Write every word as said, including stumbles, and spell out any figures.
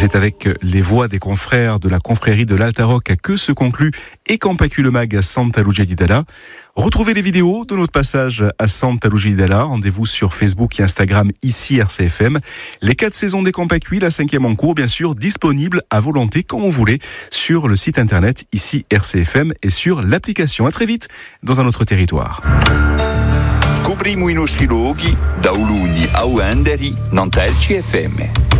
C'est avec les voix des confrères de la confrérie de l'Alta Rocca que se conclut et Campacu le Mag à Santa Lucia di Dalla. Retrouvez les vidéos de notre passage à Santa Lucia di Dalla. Rendez-vous sur Facebook et Instagram, ici R C F M. Les quatre saisons des Campacu, la cinquième en cours, bien sûr, disponible à volonté, comme vous voulez, sur le site internet, ici R C F M, et sur l'application. À très vite dans un autre territoire. Scopriamo i nostri luoghi da Ulugni a Uenderi, non T L C F M.